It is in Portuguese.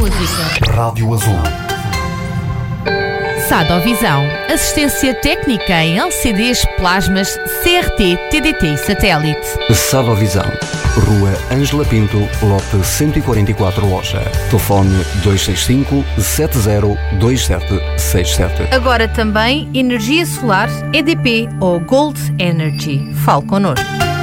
música. Rádio Azul. Sadovisão. Assistência técnica em LCDs, plasmas, CRT, TDT e satélite. Sadovisão. Rua Ângela Pinto, lote 144 Loja. Telefone 265 702767. Agora também energia solar, EDP ou Gold Energy. Fale connosco.